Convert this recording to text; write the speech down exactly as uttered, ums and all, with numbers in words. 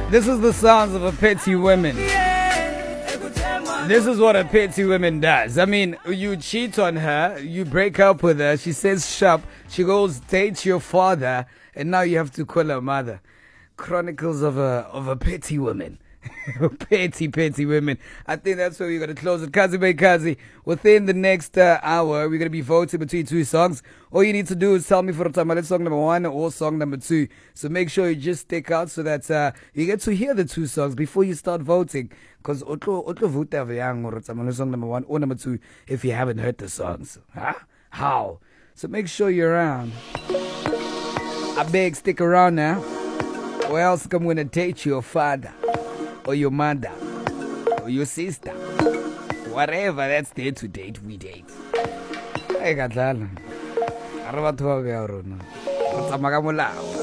This is the sounds of a petty woman. This is what a petty woman does. I mean, you cheat on her, you break up with her, she says shop, she goes date your father, and now you have to call her mother. Chronicles of a of a petty woman. petty, petty women. I think that's where we're going to close it. Kazi Bay Kazi. Within the next uh, hour, we're going to be voting between two songs. All you need to do is tell me for the time, let's song number one or song number two. So make sure you just stick out so that uh, you get to hear the two songs before you start voting. Because otlo otlo vote or song number one or number two if you haven't heard the songs. Huh? How? So make sure you're around. I beg, stick around now. Or else I'm going to date your father. Or your mother, or your sister, whatever that's there to date, we date. Hey, Katala. I don't want to go.